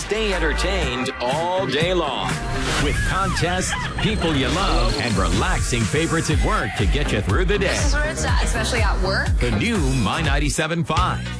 stay entertained all day long. With contests, people you love, and relaxing favorites at work to get you through the day. This is where it's at, especially at work. The new My 97.5.